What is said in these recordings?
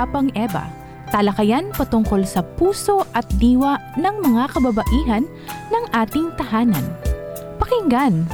Usapang Eba, talakayan patungkol sa puso at diwa ng mga kababaihan ng ating tahanan. Pakinggan!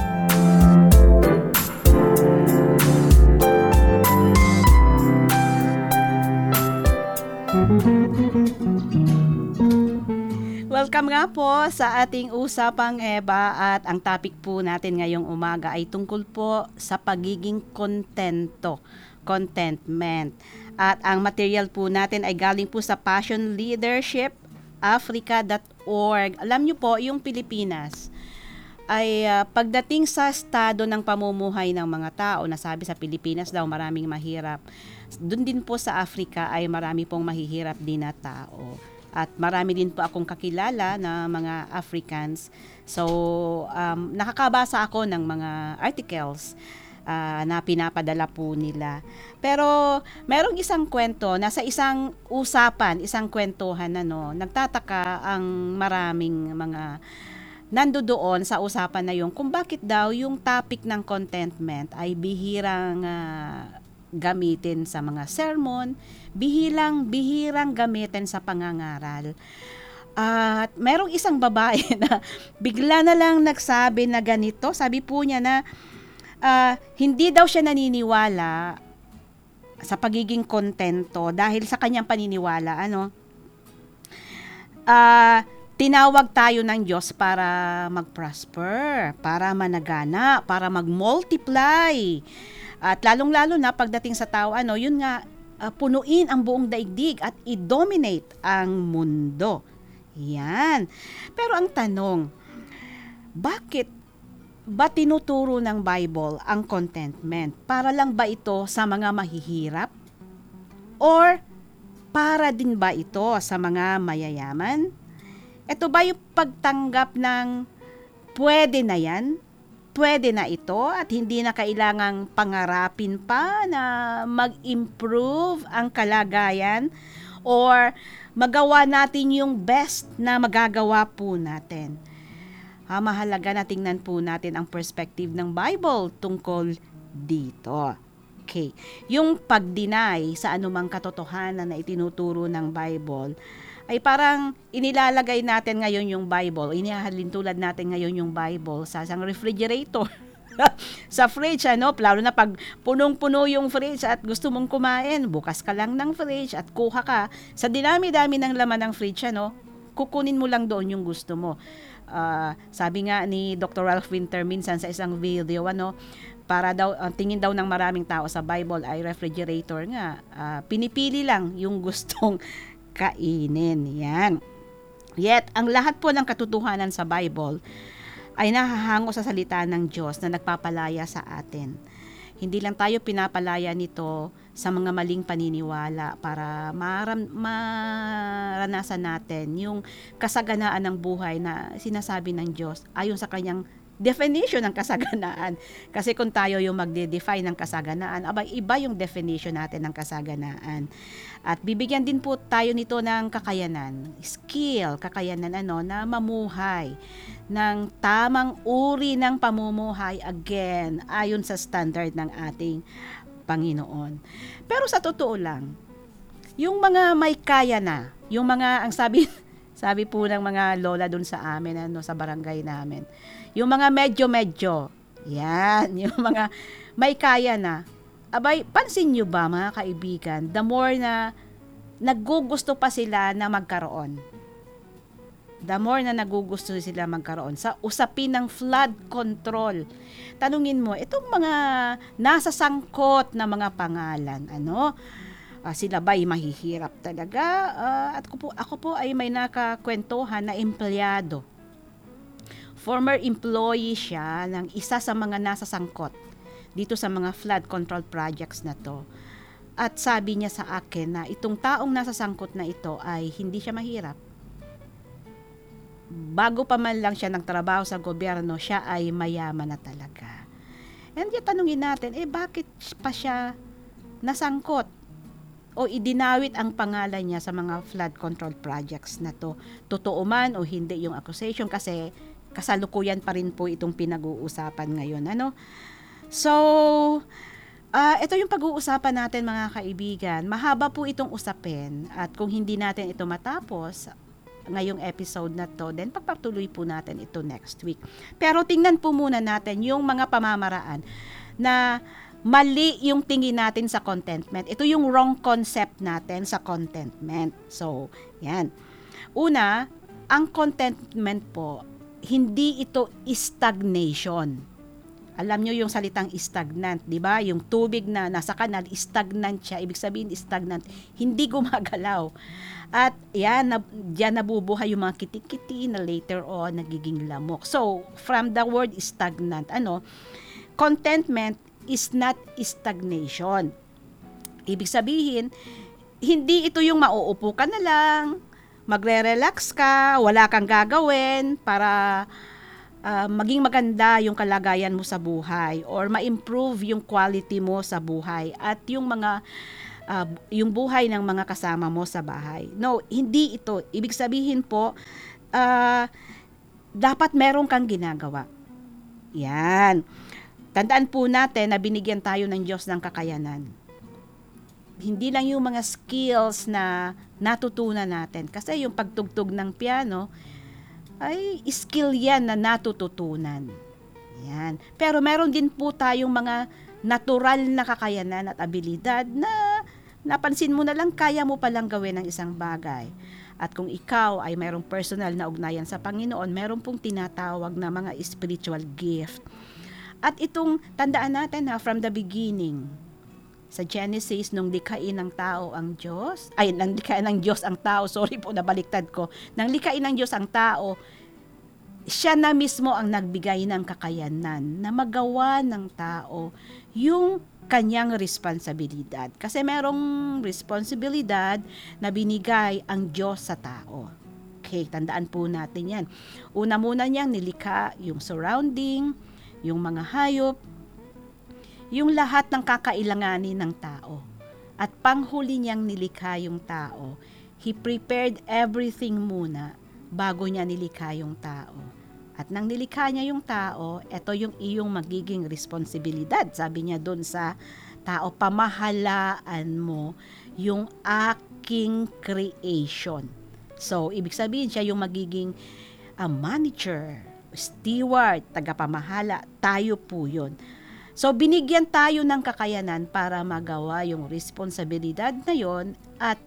Welcome nga po sa ating Usapang Eba at ang topic po natin ngayong umaga ay tungkol po sa pagiging kontento, contentment. At ang material po natin ay galing po sa Passion Leadership Africa.org. Alam niyo po, yung Pilipinas ay pagdating sa estado ng pamumuhay ng mga tao, nasabi sa Pilipinas daw maraming mahirap. Doon din po sa Africa ay marami pong mahihirap din na tao. At marami din po akong kakilala na mga Africans. So, nakakabasa ako ng mga articles na pinapadala po nila. Pero, merong isang kwento, nasa isang usapan, isang kwentuhan, nagtataka ang maraming mga nandoon sa usapan na yung kung bakit daw yung topic ng contentment ay bihirang gamitin sa mga sermon, bihirang gamitin sa pangangaral. At merong isang babae na bigla na lang nagsabi na ganito, sabi po niya na hindi daw siya naniniwala sa pagiging kontento dahil sa kanyang paniniwala, tinawag tayo ng Diyos para mag-prosper, para managana, para mag-multiply. At lalong-lalo na pagdating sa tao, yun nga, punuin ang buong daigdig at i-dominate ang mundo. Yan. Pero ang tanong, bakit ba tinuturo ng Bible ang contentment? Para lang ba ito sa mga mahihirap? Or para din ba ito sa mga mayayaman? Ito ba yung pagtanggap ng pwede na yan? Pwede na ito at hindi na kailangang pangarapin pa na mag-improve ang kalagayan or magawa natin yung best na magagawa po natin. Mahalaga na tingnan po natin ang perspective ng Bible tungkol dito. Okay. Yung pag-deny sa anumang katotohanan na itinuturo ng Bible ay parang inilalagay natin ngayon yung Bible, inihahalin tulad natin ngayon yung Bible sa isang refrigerator. Sa fridge, lalo na pag punong-puno yung fridge at gusto mong kumain, bukas ka lang ng fridge at kuha ka. Sa dinami-dami ng laman ng fridge, kukunin mo lang doon yung gusto mo. Sabi nga ni Dr. Ralph Winter minsan sa isang video, para daw tingin daw ng maraming tao sa Bible ay refrigerator nga. Pinipili lang yung gustong kainin. Yan. Yet, ang lahat po ng katotohanan sa Bible ay nahahango sa salita ng Diyos na nagpapalaya sa atin. Hindi lang tayo pinapalaya nito sa mga maling paniniwala para maranasan natin yung kasaganaan ng buhay na sinasabi ng Diyos ayon sa kanyang definition ng kasaganaan. Kasi kung tayo yung magde-define ng kasaganaan, iba yung definition natin ng kasaganaan. At bibigyan din po tayo nito ng kakayanan, skill, kakayanan na mamuhay ng tamang uri ng pamumuhay again, ayon sa standard ng ating Panginoon. Pero sa totoo lang, yung mga may kaya na, yung mga, ang sabi po ng mga lola dun sa amin, sa barangay namin, yung mga medyo-medyo, yan, yung mga may kaya na, pansin nyo ba mga kaibigan, the more na nagugusto pa sila na magkaroon, sa usapin ng flood control. Tanungin mo, itong mga nasa sangkot na mga pangalan, sila ba'y mahihirap talaga? At ako po ay may nakakwentuhan na empleyado. Former employee siya ng isa sa mga nasa sangkot dito sa mga flood control projects na to. At sabi niya sa akin na itong taong nasa sangkot na ito ay hindi siya mahirap. Bago pa man lang siya nagtrabaho sa gobyerno, siya ay mayaman na talaga. And yun, tanungin natin, bakit pa siya nasangkot? O idinawit ang pangalan niya sa mga flood control projects na to. Totoo man o hindi yung accusation kasi kasalukuyan pa rin po itong pinag-uusapan ngayon. So, Ito yung pag-uusapan natin mga kaibigan. Mahaba po itong usapin at kung hindi natin ito matapos ngayong episode na to, then pagpatuloy po natin ito next week. Pero tingnan po muna natin yung mga pamamaraan na mali yung tingin natin sa contentment. Ito yung wrong concept natin sa contentment. So, yan. Una, ang contentment po, hindi ito stagnation. Alam nyo yung salitang stagnant, di ba? Yung tubig na nasa kanal, stagnant siya. Ibig sabihin, stagnant. Hindi gumagalaw. At yan, diyan nabubuhay yung mga kitikiti na later on nagiging lamok. So, from the word stagnant, contentment is not stagnation. Ibig sabihin, hindi ito yung mauupo ka na lang, magre-relax ka, wala kang gagawin para maging maganda yung kalagayan mo sa buhay or ma-improve yung quality mo sa buhay at yung mga yung buhay ng mga kasama mo sa bahay. No, hindi ito. Ibig sabihin po, dapat meron kang ginagawa. Yan. Tandaan po natin na binigyan tayo ng Diyos ng kakayanan. Hindi lang yung mga skills na natutunan natin. Kasi yung pagtugtog ng piano, ay skill yan na natututunan. Yan. Pero meron din po tayong mga natural na kakayanan at abilidad na napansin mo na lang kaya mo palang gawin ang isang bagay. At kung ikaw ay mayroong personal na ugnayan sa Panginoon, meron pong tinatawag na mga spiritual gift. At itong tandaan natin from the beginning, sa Genesis, nung likhain ng tao ang Diyos, nang likhain ng Diyos ang tao, sorry po, nabaliktad ko, nang likhain ng Diyos ang tao, siya na mismo ang nagbigay ng kakayanan na magawa ng tao yung kanyang responsibilidad. Kasi merong responsibilidad na binigay ang Diyos sa tao. Okay, tandaan po natin yan. Una muna niyang nilikha yung surrounding, yung mga hayop, yung lahat ng kakailanganin ng tao. At panghuli niyang nilikha yung tao. He prepared everything muna bago niya nilikha yung tao. At nang nilikha niya yung tao, ito yung iyong magiging responsibilidad. Sabi niya doon sa tao, pamahalaan mo yung aking creation. So, ibig sabihin siya yung magiging manager, steward, tagapamahala. Tayo po yun. So, binigyan tayo ng kakayanan para magawa yung responsibilidad na yon at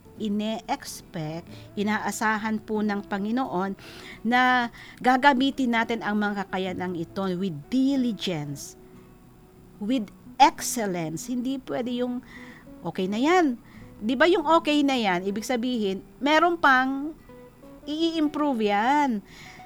inaasahan po ng Panginoon na gagamitin natin ang mga kakayanang ito with diligence, with excellence. Hindi pwede yung okay na yan. Di ba yung okay na yan, ibig sabihin, meron pang i-improve yan.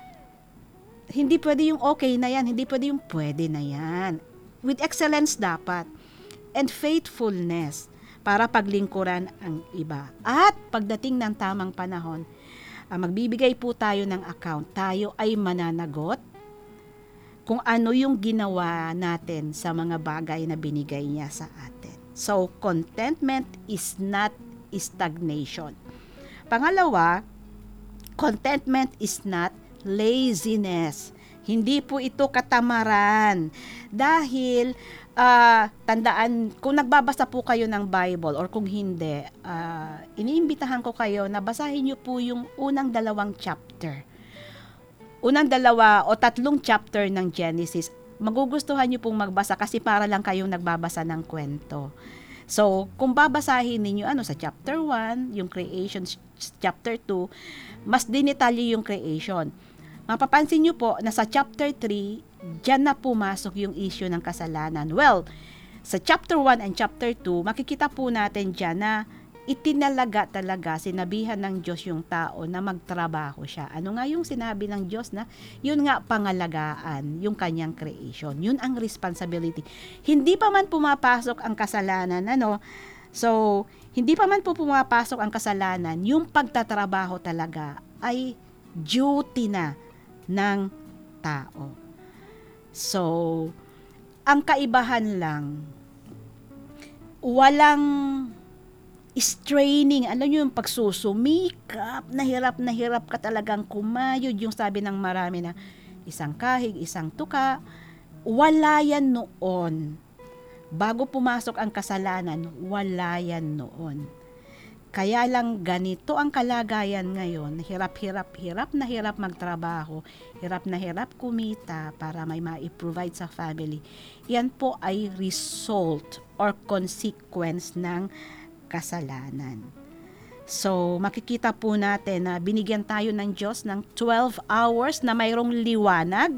Hindi pwede yung okay na yan, hindi pwede yung pwede na yan. With excellence dapat. And faithfulness para paglingkuran ang iba. At pagdating ng tamang panahon, magbibigay po tayo ng account. Tayo ay mananagot kung ano yung ginawa natin sa mga bagay na binigay niya sa atin. So, contentment is not stagnation. Pangalawa, contentment is not laziness. Hindi po ito katamaran. Dahil, tandaan, kung nagbabasa po kayo ng Bible or kung hindi, iniimbitahan ko kayo na basahin niyo po yung unang 2 chapter. Unang 2 o 3 chapter ng Genesis. Magugustuhan niyo pong magbasa kasi para lang kayong nagbabasa ng kwento. So, kung babasahin ninyo sa chapter 1, yung creation, chapter 2, mas dinetalye yung creation. Mapapansin nyo po na sa chapter 3, dyan na pumasok yung issue ng kasalanan. Well, sa chapter 1 and chapter 2, makikita po natin dyan na itinalaga talaga, sinabihan ng Diyos yung tao na magtrabaho siya. Ano nga yung sinabi ng Diyos na? Yun nga pangalagaan, yung kanyang creation. Yun ang responsibility. Hindi pa man pumapasok ang kasalanan, So, hindi pa man po pumapasok ang kasalanan, yung pagtatrabaho talaga ay duty na ng tao. So, ang kaibahan lang, walang straining, alam nyo yung pagsusumikap, nahirap ka talagang kumayod, yung sabi ng marami na isang kahig, isang tuka, wala yan noon. Bago pumasok ang kasalanan, wala yan noon. Kaya lang ganito ang kalagayan ngayon, hirap na hirap magtrabaho, hirap na hirap kumita para may ma-provide sa family. Yan po ay result or consequence ng kasalanan. So, makikita po natin na binigyan tayo ng Diyos ng 12 hours na mayroong liwanag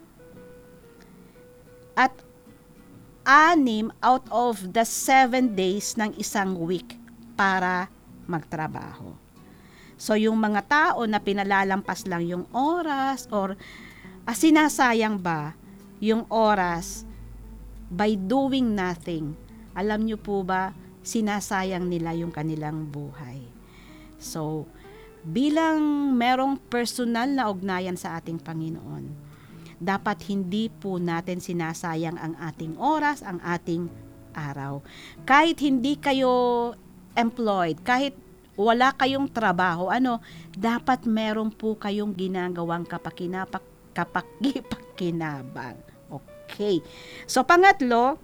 at 6 out of the 7 days ng isang week para magtrabaho. So, yung mga tao na pinalalampas lang yung oras or sinasayang ba yung oras by doing nothing, alam nyo po ba, sinasayang nila yung kanilang buhay. So, bilang merong personal na ugnayan sa ating Panginoon, dapat hindi po natin sinasayang ang ating oras, ang ating araw. Kahit hindi kayo employed, kahit wala kayong trabaho, dapat meron po kayong ginagawang kapakipakinabang. Okay. So, pangatlo,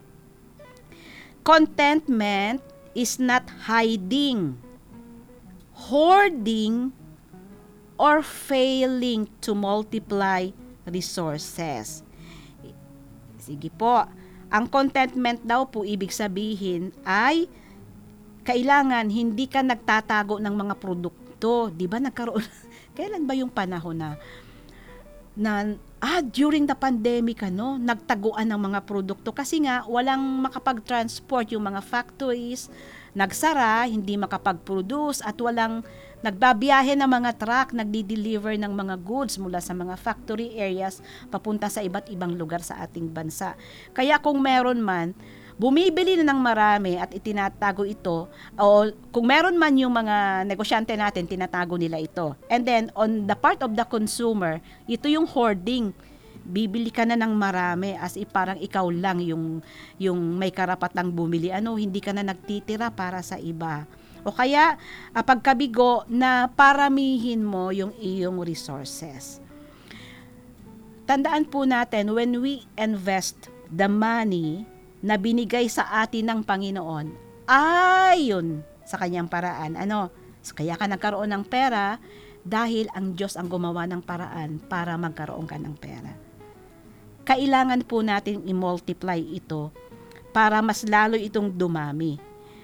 contentment is not hiding, hoarding, or failing to multiply resources. Sige po. Ang contentment daw po ibig sabihin ay kailangan hindi ka nagtatago ng mga produkto. 'Di ba nagkaroon kailan ba yung panahon na during the pandemic nagtaguan ng mga produkto kasi nga walang makapag-transport, yung mga factories nagsara, hindi makapag-produce at walang nagbabiyahe ng mga truck, nagdi-deliver ng mga goods mula sa mga factory areas papunta sa iba't ibang lugar sa ating bansa. Kaya kung meron man, bumibili na ng marami at itinatago ito, o kung meron man yung mga negosyante natin, tinatago nila ito. And then, on the part of the consumer, ito yung hoarding. Bibili ka na ng marami as parang ikaw lang yung may karapatang bumili. Hindi ka na nagtitira para sa iba. O kaya, pagkabigo na paramihin mo yung iyong resources. Tandaan po natin, when we invest the money na binigay sa atin ng Panginoon, ayon sa kanyang paraan. Kaya ka nagkaroon ng pera dahil ang Diyos ang gumawa ng paraan para magkaroon ka ng pera. Kailangan po natin i-multiply ito para mas lalo itong dumami.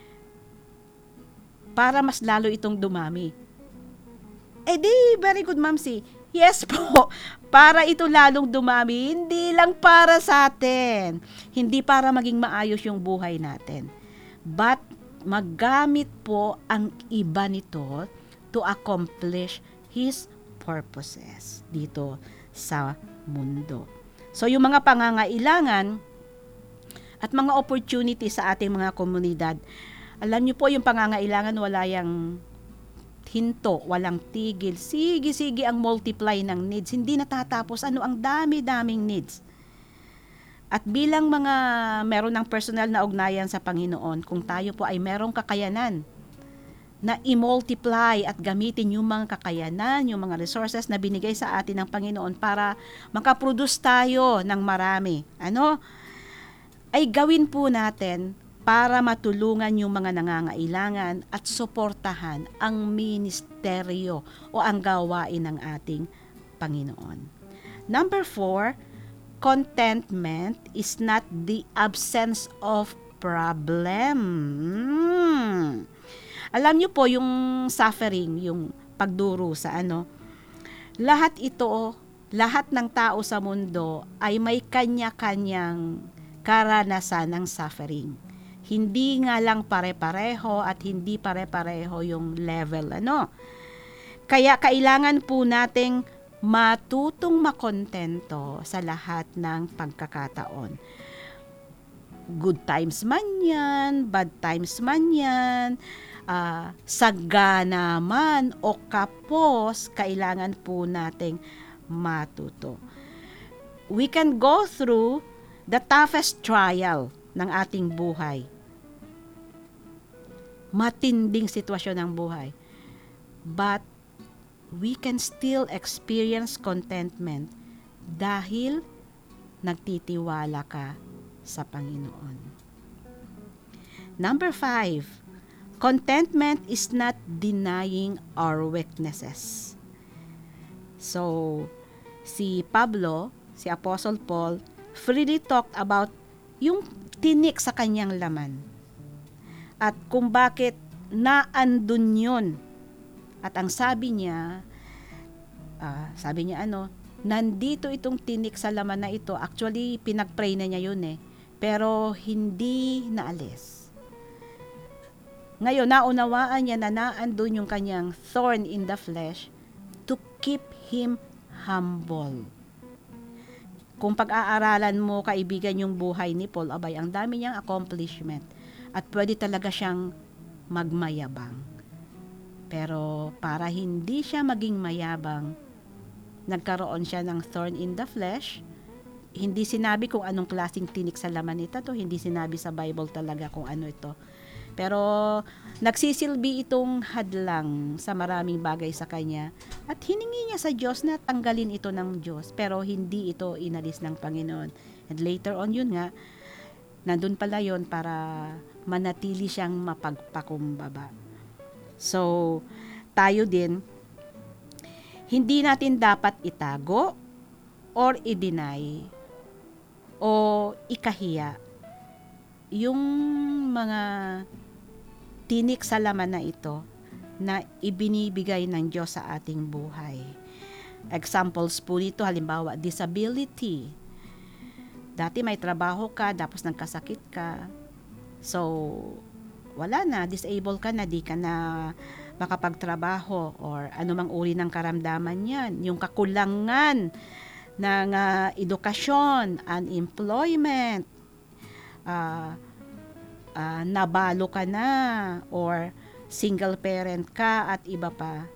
Very good, Ma'am C. Yes po, para ito lalong dumami, hindi lang para sa atin, hindi para maging maayos yung buhay natin, but maggamit po ang iba nito to accomplish His purposes dito sa mundo. So yung mga pangangailangan at mga opportunity sa ating mga komunidad, alam niyo po yung pangangailangan wala yang hinto, walang tigil. Sige ang multiply ng needs. Hindi natatapos. Ang dami-daming needs. At bilang mga meron ng personal na ugnayan sa Panginoon, kung tayo po ay merong kakayanan na i-multiply at gamitin yung mga kakayanan, yung mga resources na binigay sa atin ng Panginoon para makaproduce tayo ng marami. Ay gawin po natin para matulungan yung mga nangangailangan at suportahan ang ministeryo o ang gawain ng ating Panginoon. Number 4, contentment is not the absence of problem. Alam niyo po yung suffering, yung pagdurusa, lahat ng tao sa mundo ay may kanya-kanyang karanasan ng suffering. Hindi nga lang pare-pareho at hindi pare-pareho yung level, Kaya kailangan po nating matutong makontento sa lahat ng pagkakataon. Good times man yan, bad times man yan, sagana man o kapos, kailangan po nating matuto. We can go through the toughest trial ng ating buhay. Matinding sitwasyon ng buhay. But we can still experience contentment dahil nagtitiwala ka sa Panginoon. Number 5, contentment is not denying our weaknesses. So, si Pablo, si Apostle Paul, freely talked about yung tinik sa kanyang laman. At kung bakit naandun yun. At ang sabi niya nandito itong tinik sa laman na ito. Actually, pinag-pray na niya yun pero hindi naalis. Ngayon, naunawaan niya na naandun yung kanyang thorn in the flesh to keep him humble. Kung pag-aaralan mo, kaibigan, yung buhay ni Paul, abay, ang dami niyang accomplishment. At pwede talaga siyang magmayabang. Pero para hindi siya maging mayabang, nagkaroon siya ng thorn in the flesh. Hindi sinabi kung anong klaseng tinik sa laman ito. Hindi sinabi sa Bible talaga kung ano ito. Pero nagsisilbi itong hadlang sa maraming bagay sa kanya. At hiningi niya sa Diyos na tanggalin ito ng Diyos. Pero hindi ito inalis ng Panginoon. And later on yun nga, nandun pala yun para manatili siyang mapagpakumbaba. So, tayo din, hindi natin dapat itago or i-deny o ikahiya yung mga tinik sa laman na ito na ibinibigay ng Diyos sa ating buhay. Examples po dito, halimbawa, disability. Dati may trabaho ka, tapos nagkasakit ka. So, wala na, disabled ka na, di ka na makapagtrabaho or anumang uri ng karamdaman yan. Yung kakulangan ng edukasyon, unemployment, nabalo ka na or single parent ka at iba pa.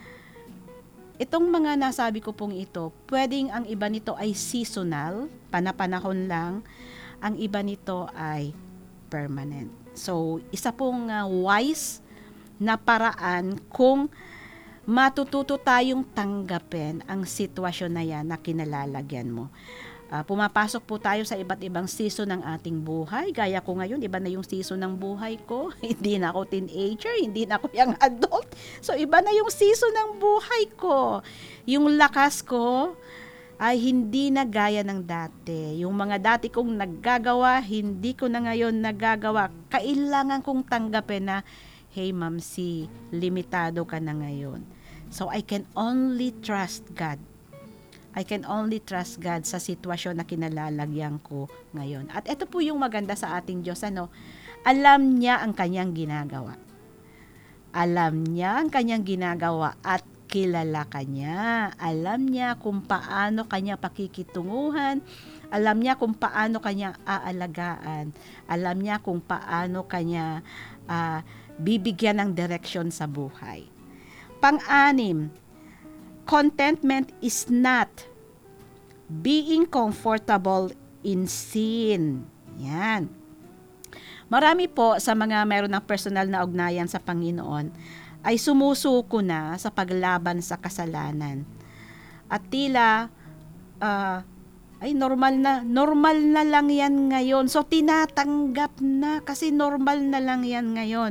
Itong mga nasabi ko pong ito, pwedeng ang iba nito ay seasonal, panapanahon lang, ang iba nito ay permanent. So, isa pong wise na paraan kung matututo tayong tanggapin ang sitwasyon na yan na kinalalagyan mo. Pumapasok po tayo sa iba't ibang season ng ating buhay. Gaya ko ngayon, iba na yung season ng buhay ko. Hindi na ako teenager, hindi na ako young adult. So, iba na yung season ng buhay ko. Yung lakas ko ay hindi na gaya ng dati. Yung mga dati kong naggagawa, hindi ko na ngayon nagagawa. Kailangan kong tanggapin na, hey, Mamsi, limitado ka na ngayon. So, I can only trust God. I can only trust God sa sitwasyon na kinalalagyan ko ngayon. At ito po yung maganda sa ating Diyos, alam niya ang kanyang ginagawa. Alam niya ang kanyang ginagawa at kilala ka niya. Alam niya kung paano kanya pakikitunguhan. Alam niya kung paano kanya aalagaan. Alam niya kung paano kanya bibigyan ng direksyon sa buhay. Pang-anim, contentment is not being comfortable in sin. Yan. Marami po sa mga meron ng personal na ugnayan sa Panginoon ay sumusuko na sa paglaban sa kasalanan. At tila, ay normal na lang yan ngayon. So, tinatanggap na kasi normal na lang yan ngayon.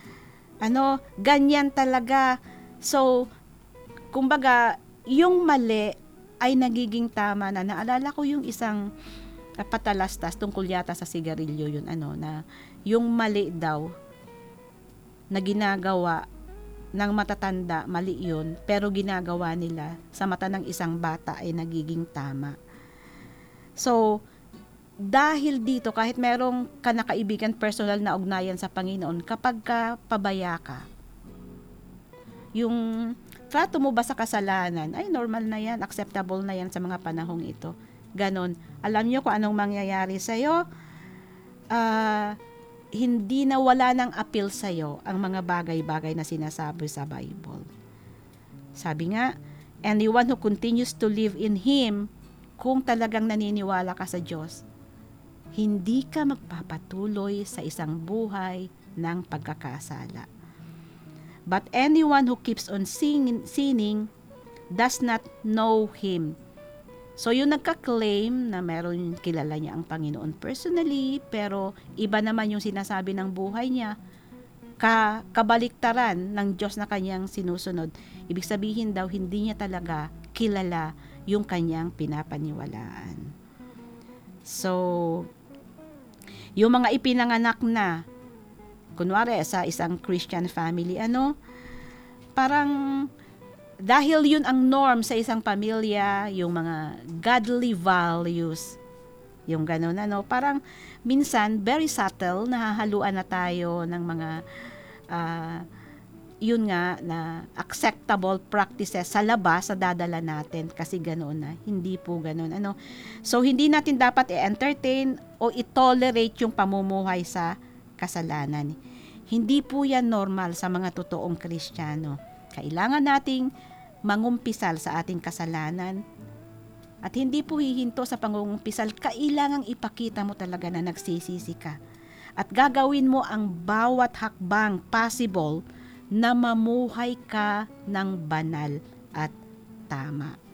Ganyan talaga. So, kumbaga, yung mali ay nagiging tama na. Naalala ko yung isang patalastas tungkol yata sa sigarilyo yun, na yung mali daw na ginagawa ng matatanda, mali yun, pero ginagawa nila sa mata ng isang bata ay nagiging tama. So, dahil dito, kahit merong kanakaibigan personal na ugnayan sa Panginoon, kapag ka pabaya ka, yung trato mo ba sa kasalanan, ay normal na yan, acceptable na yan sa mga panahong ito. Ganon. Alam nyo kung anong mangyayari sa'yo, hindi na wala ng appeal sa'yo ang mga bagay-bagay na sinasabi sa Bible. Sabi nga, anyone who continues to live in Him, kung talagang naniniwala ka sa Diyos, hindi ka magpapatuloy sa isang buhay ng pagkakasala. But anyone who keeps on sinning does not know Him. So, yung nagka-claim na meron kilala niya ang Panginoon personally, pero iba naman yung sinasabi ng buhay niya, kabaliktaran ng Diyos na kanyang sinusunod. Ibig sabihin daw, hindi niya talaga kilala yung kanyang pinapaniwalaan. So, yung mga ipinanganak na, kunwari sa isang Christian family, parang dahil yun ang norm sa isang pamilya, yung mga godly values, yung ganun, parang minsan very subtle, nahahaluan na tayo ng mga yun nga na acceptable practices sa labas sa dadala natin kasi ganoon na. Hindi po ganoon. So hindi natin dapat i-entertain o i-tolerate yung pamumuhay sa kasalanan. Hindi po yan normal sa mga totoong Kristiyano. Kailangan nating mangumpisal sa ating kasalanan at hindi po hihinto sa pangungumpisal. Kailangang ipakita mo talaga na nagsisisi ka at gagawin mo ang bawat hakbang possible na mamuhay ka ng banal at tama.